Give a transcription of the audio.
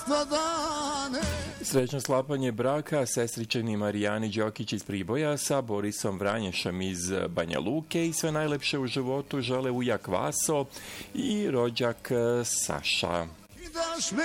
Srećno sklapanje braka sestričani Marijani Đokić iz Priboja sa Borisom Vranješem iz Banja Luke i sve najlepše u životu žele ujak Vaso i rođak Saša.